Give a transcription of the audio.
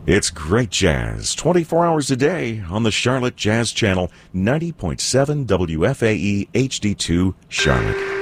It's great jazz 24 hours a day on the Charlotte Jazz Channel, 90.7 WFAE HD2 Charlotte.